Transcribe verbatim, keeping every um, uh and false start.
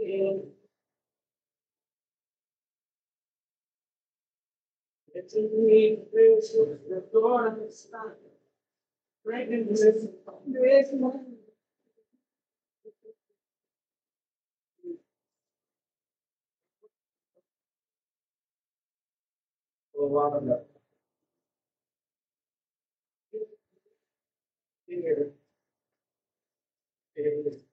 It's a need, this is the door of the sun. Breaking this, this one. A lot of that. Here. Here.